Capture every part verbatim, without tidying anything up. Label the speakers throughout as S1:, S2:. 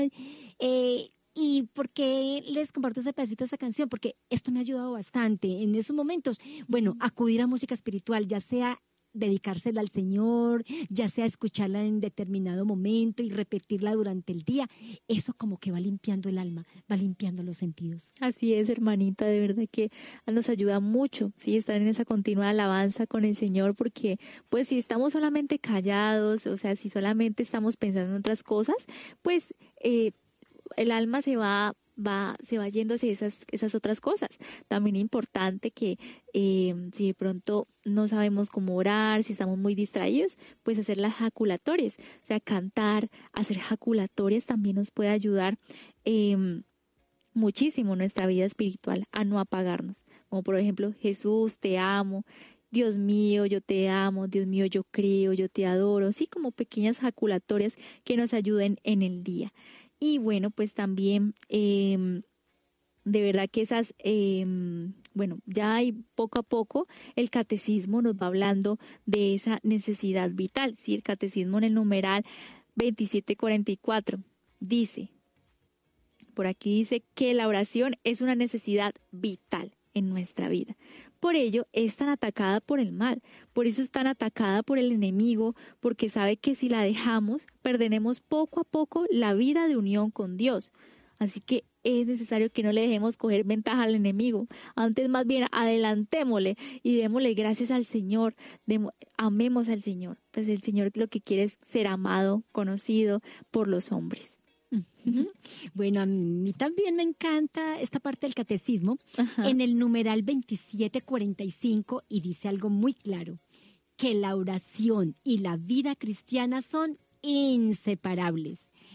S1: Eh, ¿Y por qué les comparto ese pedacito de esa canción? Porque esto me ha ayudado bastante en esos momentos. Bueno, acudir a música espiritual, ya sea dedicársela al Señor, ya sea escucharla en determinado momento y repetirla durante el día. Eso como que va limpiando el alma, va limpiando los sentidos.
S2: Así es, hermanita, de verdad que nos ayuda mucho, sí, estar en esa continua alabanza con el Señor, porque pues si estamos solamente callados, o sea, si solamente estamos pensando en otras cosas, pues eh, el alma se va va se va yendo hacia esas esas otras cosas. También es importante que eh, si de pronto no sabemos cómo orar, si estamos muy distraídos, pues hacer las jaculatorias, o sea, cantar, hacer jaculatorias también nos puede ayudar eh, muchísimo en nuestra vida espiritual a no apagarnos, como por ejemplo, Jesús, te amo, Dios mío, yo te amo, Dios mío, yo creo, yo te adoro, así como pequeñas jaculatorias que nos ayuden en el día. Y bueno, pues también, eh, de verdad que esas, eh, bueno, ya hay poco a poco el catecismo nos va hablando de esa necesidad vital, ¿sí? El catecismo en el numeral veintisiete cuarenta y cuatro dice, por aquí dice que la oración es una necesidad vital en nuestra vida. Por ello es tan atacada por el mal, por eso es tan atacada por el enemigo, porque sabe que si la dejamos, perderemos poco a poco la vida de unión con Dios. Así que es necesario que no le dejemos coger ventaja al enemigo, antes más bien adelantémosle y démosle gracias al Señor, demo, amemos al Señor, pues el Señor lo que quiere es ser amado, conocido por los hombres.
S1: Uh-huh. Bueno, a mí también me encanta esta parte del catecismo. Ajá. En el numeral veintisiete cuarenta y cinco, y dice algo muy claro, que la oración y la vida cristiana son inseparables.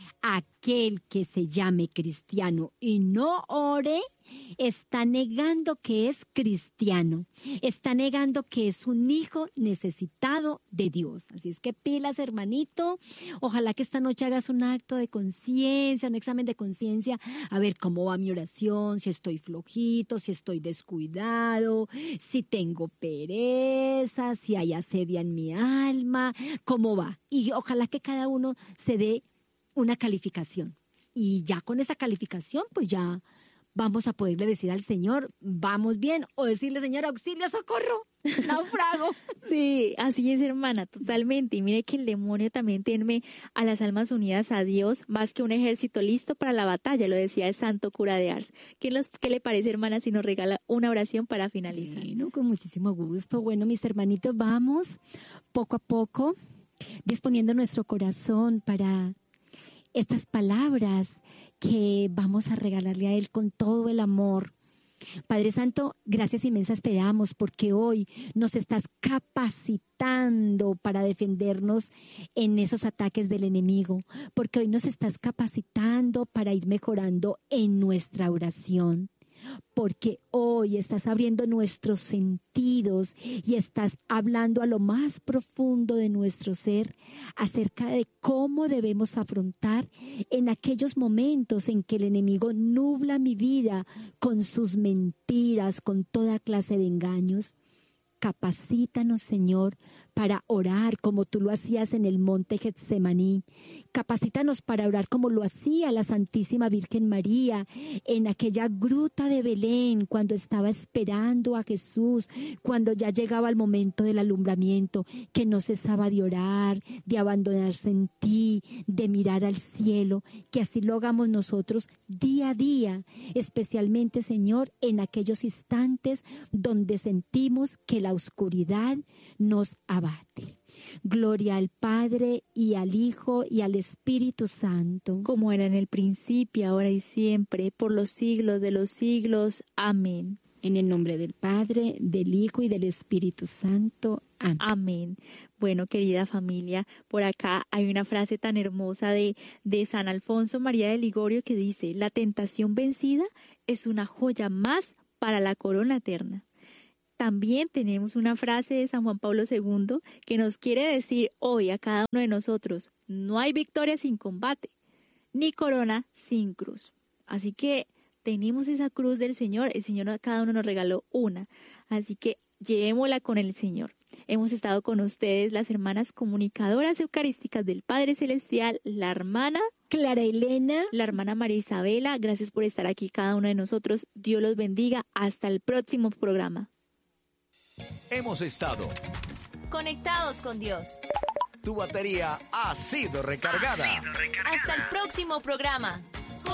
S1: Aquel que se llame cristiano y no ore, está negando que es cristiano, está negando que es un hijo necesitado de Dios. Así es que pilas, hermanito, ojalá que esta noche hagas un acto de conciencia, un examen de conciencia, a ver cómo va mi oración, si estoy flojito, si estoy descuidado, si tengo pereza, si hay asedia en mi alma, cómo va. Y ojalá que cada uno se dé una calificación. Y ya con esa calificación, pues ya vamos a poderle decir al Señor, vamos bien, o decirle, Señor, auxilio, socorro, naufrago.
S2: Sí, así es, hermana, totalmente. Y mire que el demonio también teme a las almas unidas a Dios más que un ejército listo para la batalla, lo decía el santo cura de Ars. ¿Qué, nos, qué le parece, hermana, si nos regala una oración para finalizar?
S1: Bueno, con muchísimo gusto. Bueno, mis hermanitos, vamos poco a poco disponiendo nuestro corazón para estas palabras que vamos a regalarle a Él con todo el amor. Padre Santo, gracias inmensas te damos porque hoy nos estás capacitando para defendernos en esos ataques del enemigo, porque hoy nos estás capacitando para ir mejorando en nuestra oración. Porque hoy estás abriendo nuestros sentidos y estás hablando a lo más profundo de nuestro ser acerca de cómo debemos afrontar en aquellos momentos en que el enemigo nubla mi vida con sus mentiras, con toda clase de engaños. Capacítanos, Señor, para orar como tú lo hacías en el monte Getsemaní. Capacítanos para orar como lo hacía la Santísima Virgen María en aquella gruta de Belén cuando estaba esperando a Jesús, cuando ya llegaba el momento del alumbramiento, que no cesaba de orar, de abandonarse en ti, de mirar al cielo, que así lo hagamos nosotros día a día, especialmente, Señor, en aquellos instantes donde sentimos que la oscuridad nos abate. Gloria al Padre y al Hijo y al Espíritu Santo,
S2: como era en el principio, ahora y siempre, por los siglos de los siglos. Amén.
S1: En el nombre del Padre, del Hijo y del Espíritu Santo. Amén.
S2: Amén. Bueno, querida familia, por acá hay una frase tan hermosa de, de San Alfonso María de Ligorio que dice: la tentación vencida es una joya más para la corona eterna. También tenemos una frase de San Juan Pablo segundo que nos quiere decir hoy a cada uno de nosotros: no hay victoria sin combate, ni corona sin cruz. Así que tenemos esa cruz del Señor, el Señor a cada uno nos regaló una, así que llevémosla con el Señor. Hemos estado con ustedes las hermanas comunicadoras eucarísticas del Padre Celestial, la hermana
S1: Clara Elena,
S2: la hermana María Isabela. Gracias por estar aquí cada uno de nosotros. Dios los bendiga. Hasta el próximo programa.
S3: Hemos estado
S4: conectados con Dios.
S3: Tu batería ha sido recargada.
S4: Ha sido recargada. Hasta el próximo programa.